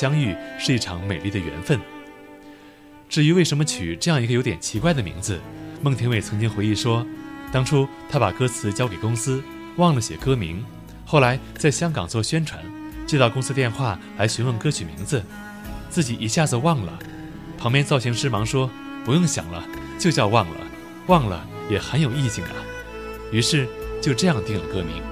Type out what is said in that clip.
相遇是一场美丽的缘分。至于为什么取这样一个有点奇怪的名字，孟庭苇曾经回忆说，当初他把歌词交给公司，忘了写歌名，后来在香港做宣传，接到公司电话来询问歌曲名字，自己一下子忘了。旁边造型师忙说，不用想了，就叫忘了，忘了也很有意境啊。于是就这样定了歌名。